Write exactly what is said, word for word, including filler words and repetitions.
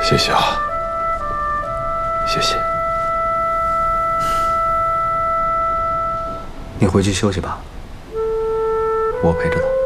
谢谢啊，谢谢。 你回去休息吧，我陪着他。